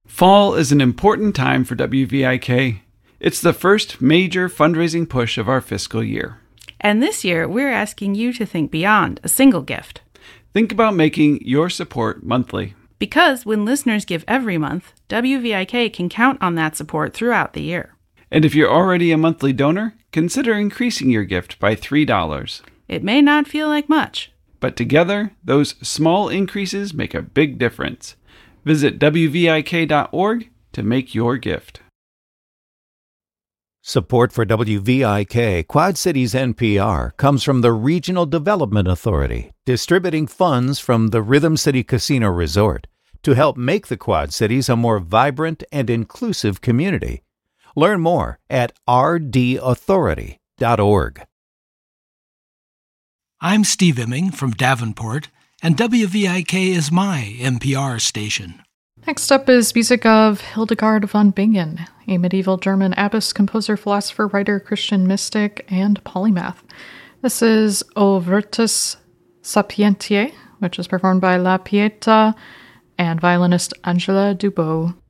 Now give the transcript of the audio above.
Fall is an important time for WVIK. It's the first major fundraising push of our fiscal year. And this year, we're asking you to think beyond a single gift. Think about making your support monthly. Because when listeners give every month, WVIK can count on that support throughout the year. And if you're already a monthly donor, consider increasing your gift by $3. It may not feel like much, but together, those small increases make a big difference. Visit WVIK.org to make your gift. Support for WVIK Quad Cities NPR comes from the Regional Development Authority, distributing funds from the Rhythm City Casino Resort to help make the Quad Cities a more vibrant and inclusive community. Learn more at rdauthority.org. I'm Steve Imming from Davenport, and WVIK is my NPR station. Next up is music of Hildegard von Bingen, a medieval German abbess, composer, philosopher, writer, Christian mystic, and polymath. This is O Virtus Sapientiae, which is performed by La Pieta and violinist Angela Dubot.